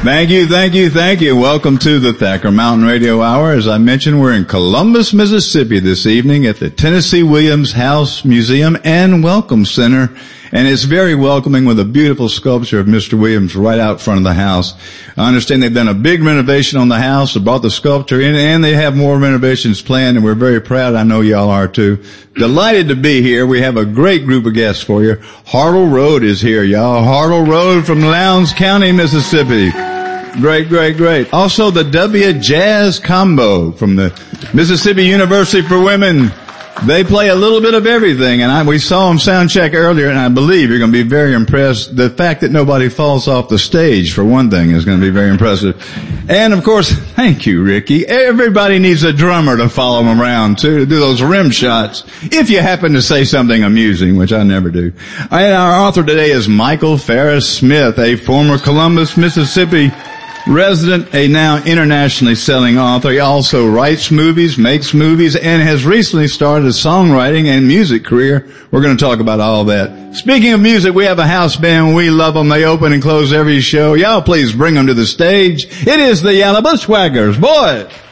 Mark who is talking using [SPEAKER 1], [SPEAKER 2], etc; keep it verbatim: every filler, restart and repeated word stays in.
[SPEAKER 1] Thank you, thank you, thank you. Welcome to the Thacker Mountain Radio Hour. As I mentioned, we're in Columbus, Mississippi this evening at the Tennessee Williams House Museum and Welcome Center. And it's very welcoming with a beautiful sculpture of Mister Williams right out front of the house. I understand they've done a big renovation on the house, they brought the sculpture in, and they have more renovations planned, and we're very proud. I know y'all are too. Delighted to be here. We have a great group of guests for you. Hartle Road is here, y'all. Hartle Road from Lowndes County, Mississippi. Great, great, great. Also the W Jazz Combo from the Mississippi University for Women. They play a little bit of everything, and I, we saw them sound check earlier, and I believe you're going to be very impressed. The fact that nobody falls off the stage, for one thing, is going to be very impressive. And, of course, thank you, Ricky. Everybody needs a drummer to follow them around, too, to do those rim shots, if you happen to say something amusing, which I never do. And our author today is Michael Farris Smith, a former Columbus, Mississippi resident, a now internationally selling author. He also writes movies, makes movies, and has recently started a songwriting and music career. We're going to talk about all that. Speaking of music, we have a house band. We love them. They open and close every show. Y'all please bring them to the stage. It is the Yalla Bushwhackers. Boy!